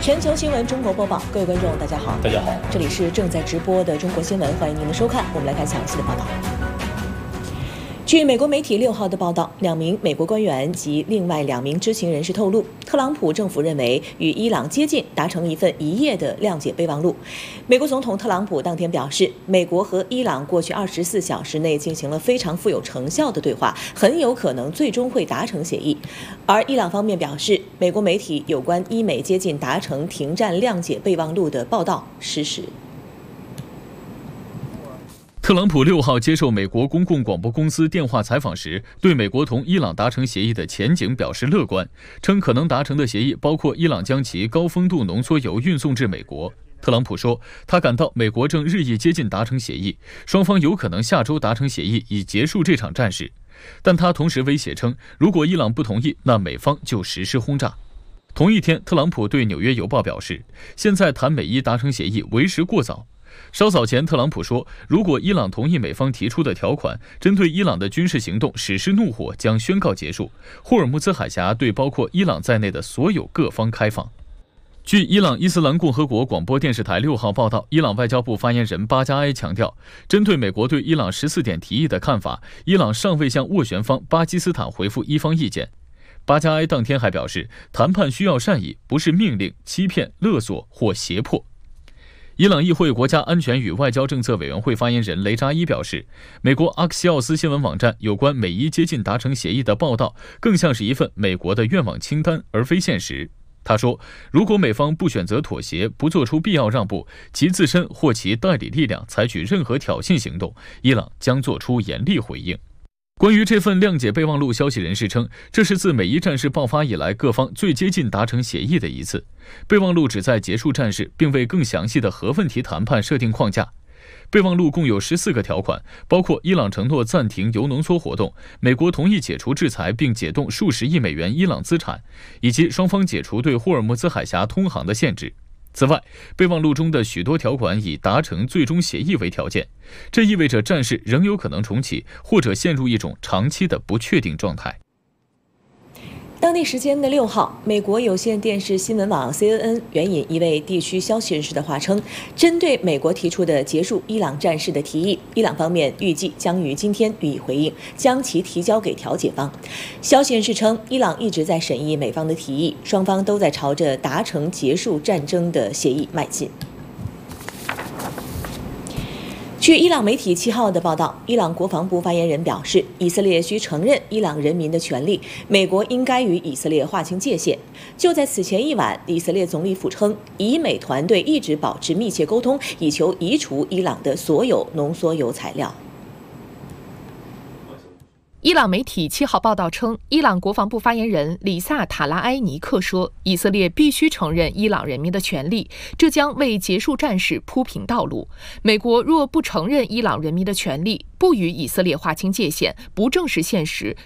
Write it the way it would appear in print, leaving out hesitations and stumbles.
全球新闻中国播报，各位观众，大家好。 大家好， 这里是正在直播的中国新闻，欢迎您的收看。我们来看详细的报道。据美国媒体6号的报道，2名美国官员及另外2名知情人士透露，特朗普政府认为与伊朗接近达成一份1页的谅解备忘录。美国总统特朗普当天表示，美国和伊朗过去24小时内进行了非常富有成效的对话，很有可能最终会达成协议。而伊朗方面表示，美国媒体有关伊美接近达成停战谅解备忘录的报道失实。 特朗普6号接受美国公共广播公司电话采访时，对美国同伊朗达成协议的前景表示乐观，称可能达成的协议包括伊朗将其高丰度浓缩铀运送至美国。特朗普说，他感到美国正日益接近达成协议，双方有可能下周达成协议以结束这场战事。但他同时威胁称，如果伊朗不同意，那美方就实施轰炸。同一天，特朗普对《纽约邮报》表示，现在谈美伊达成协议为时过早。稍早前，特朗普说，如果伊朗同意美方提出的条款，针对伊朗的军事行动实施怒火将宣告结束，霍尔木兹海峡对包括伊朗在内的所有各方开放。据伊朗伊斯兰共和国广播电视台6号报道，伊朗外交部发言人巴加埃强调，针对美国对伊朗14点提议的看法，伊朗尚未向斡旋方巴基斯坦回复伊方意见。巴加埃当天还表示，谈判需要善意，不是命令、欺骗、勒索或胁迫。伊朗议会国家安全与外交政策委员会发言人雷扎伊表示，美国阿克西奥斯新闻网站有关美伊接近达成协议的报道，更像是一份美国的愿望清单，而非现实。他说，如果美方不选择妥协，不做出必要让步，其自身或其代理力量采取任何挑衅行动，伊朗将做出严厉回应。关于这份谅解备忘录，消息人士称，这是自美伊战事爆发以来各方最接近达成协议的一次。备忘录旨在结束战事，并为更详细的核问题谈判设定框架。备忘录共有14个条款，包括伊朗承诺暂停铀浓缩活动，美国同意解除制裁并解冻数十亿美元伊朗资产，以及双方解除对霍尔木兹海峡通航的限制。此外，备忘录中的许多条款以达成最终协议为条件，这意味着战事仍有可能重启，或者陷入一种长期的不确定状态。 当地时间的6号，美国有线电视新闻网 CNN 援引一位地区消息人士的话称，针对美国提出的结束伊朗战事的提议，伊朗方面预计将于今天予以回应，将其提交给调解方。消息人士称，伊朗一直在审议美方的提议，双方都在朝着达成结束战争的协议迈进。据伊朗媒体7号的报道，伊朗国防部发言人表示，以色列需承认伊朗人民的权利，美国应该与以色列划清界限。就在此前一晚，以色列总理府称，以美团队一直保持密切沟通，以求移除伊朗的所有浓缩铀材料。 伊朗媒体7号报道称，伊朗国防部发言人里萨塔拉埃尼克说，以色列必须承认伊朗人民的权利，这将为结束战事铺平道路。美国若不承认伊朗人民的权利，不与以色列划清界限，不正视现实，